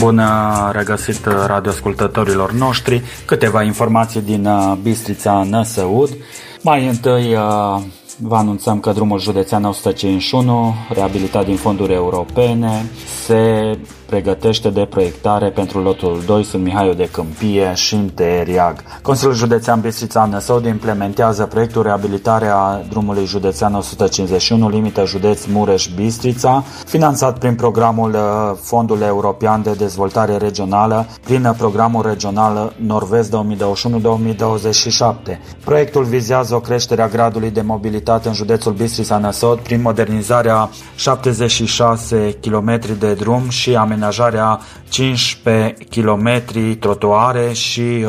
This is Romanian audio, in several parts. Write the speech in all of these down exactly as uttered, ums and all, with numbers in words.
Bună regăsit radioascultătorilor noștri, câteva informații din Bistrița Năsăud. Mai întâi vă anunțăm că drumul județean o sută cincizeci și unu, reabilitat din fonduri europene, se pregătește de proiectare pentru lotul doi, Sfânt Mihaiu de Câmpie și Înteriag. Consiliul Județean Bistrița Năsăud implementează proiectul reabilitarea drumului județean o sută cincizeci și unu, limită județ Mureș-Bistrița, finanțat prin programul Fondul European de Dezvoltare Regională, prin programul regional Nord-Vest două mii douăzeci și unu două mii douăzeci și șapte. Proiectul vizează o creștere a gradului de mobilitate în județul Bistrița Năsăud prin modernizarea șaptezeci și șase kilometri de drum și amenajarea cincisprezece kilometri trotuare și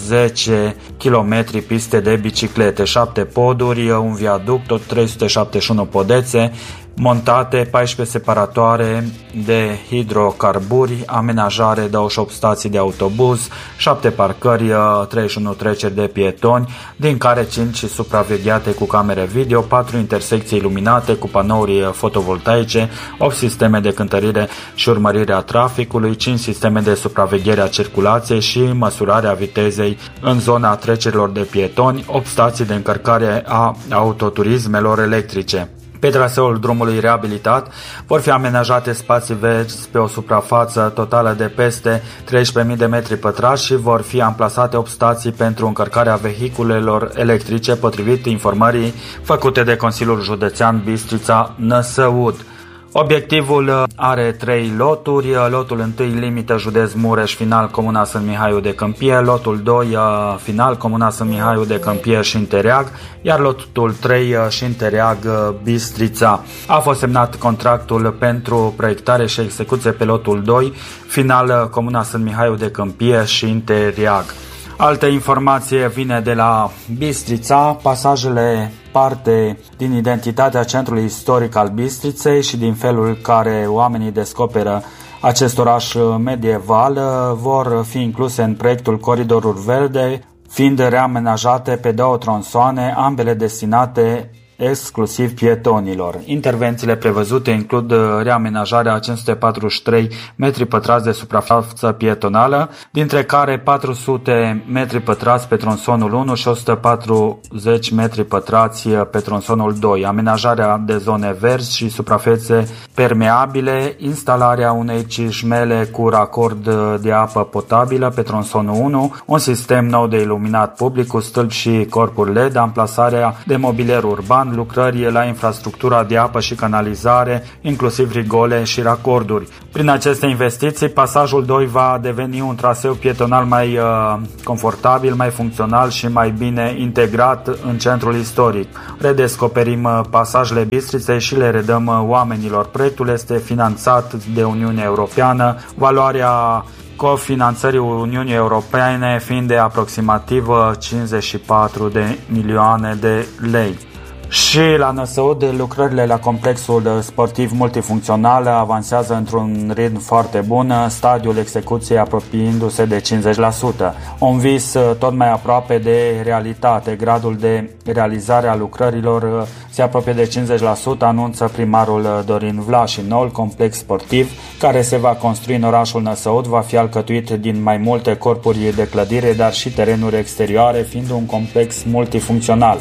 zece kilometri piste de biciclete, șapte poduri, un viaduct, tot trei sute șaptezeci și unu podețe montate, paisprezece separatoare de hidrocarburi, amenajare douăzeci și opt stații de autobuz, șapte parcări, treizeci și unu treceri de pietoni, din care cinci supravegheate cu camere video, patru intersecții iluminate cu panouri fotovoltaice, opt sisteme de cântărire și urmărire a traficului, cinci sisteme de supraveghere a circulației și măsurarea vitezei în zona trecerilor de pietoni, opt stații de încărcare a autoturismelor electrice. Pe traseul drumului reabilitat vor fi amenajate spații verzi pe o suprafață totală de peste treisprezece mii de metri pătrați și vor fi amplasate opt stații pentru încărcarea vehiculelor electrice, potrivit informării făcute de Consiliul Județean Bistrița Năsăud. Obiectivul are trei loturi, lotul unu limită județ Mureș, final comuna Sfânt Mihaiu de Câmpie, lotul doi final comuna Sfânt Mihaiu de Câmpie și Înteriag, iar lotul trei și Înteriag Bistrița. A fost semnat contractul pentru proiectare și execuție pe lotul doi, final comuna Sfânt Mihaiu de Câmpie și Înteriag. Altă informație vine de la Bistrița, pasajele parte din identitatea centrului istoric al Bistriței și din felul în care oamenii descoperă acest oraș medieval vor fi incluse în proiectul Coridorul Verde, fiind reamenajate pe două tronsoane, ambele destinate exclusiv pietonilor. Intervențiile prevăzute includ reamenajarea a cinci sute patruzeci și trei metri pătrați de suprafață pietonală, dintre care patru sute metri pătrați pe tronsonul unu și o sută patruzeci metri pătrați pe tronsonul doi, amenajarea de zone verzi și suprafețe permeabile, instalarea unei cișmele cu racord de apă potabilă pe tronsonul unu, un sistem nou de iluminat public cu stâlpi și corpuri L E D, amplasarea de mobilier urban, lucrări la infrastructura de apă și canalizare, inclusiv rigole și racorduri. Prin aceste investiții, pasajul doi va deveni un traseu pietonal mai uh, confortabil, mai funcțional și mai bine integrat în centrul istoric. Redescoperim uh, pasajele Bistriței și le redăm uh, oamenilor. Proiectul este finanțat de Uniunea Europeană, valoarea cofinanțării Uniunii Europene fiind de aproximativ cincizeci și patru de milioane de lei. Și la Năsăud, lucrările la complexul sportiv multifuncțional avansează într-un ritm foarte bun, stadiul execuției apropiindu-se de cincizeci la sută. Un vis tot mai aproape de realitate. Gradul de realizare a lucrărilor se apropie de cincizeci la sută, anunță primarul Dorin Vlașin. Noul complex sportiv, care se va construi în orașul Năsăud, va fi alcătuit din mai multe corpuri de clădire, dar și terenuri exterioare, fiind un complex multifuncțional.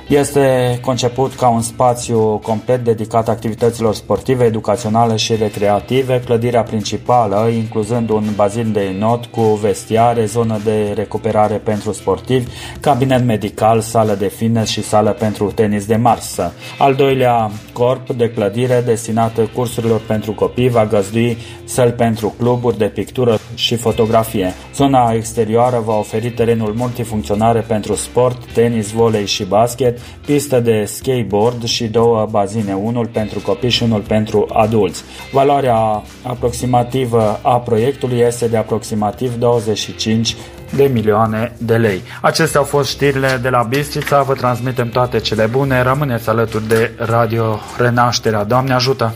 Este conceput ca un spațiu complet dedicat activităților sportive, educaționale și recreative, clădirea principală incluzând un bazin de înot cu vestiare, zonă de recuperare pentru sportivi, cabinet medical, sală de fitness și sală pentru tenis de marsă. Al doilea corp de clădire destinat cursurilor pentru copii va găzdui săli pentru cluburi de pictură și fotografie. Zona exterioară va oferi terenul multifuncționare pentru sport, tenis, volei și basket, pistă de skateboard și două bazine, unul pentru copii și unul pentru adulți. Valoarea aproximativă a proiectului este de aproximativ douăzeci și cinci de milioane de lei. Acestea au fost știrile de la Bistrița. Vă transmitem toate cele bune. Rămâneți alături de Radio Renașterea. Doamne ajută!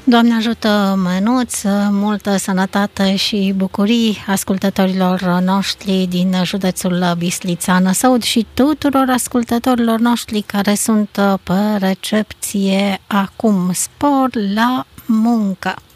Doamne ajută, Mănuț, multă sănătate și bucurii ascultătorilor noștri din județul Bistrița Năsăud și tuturor ascultătorilor noștri care sunt pe recepție acum. Spor la muncă!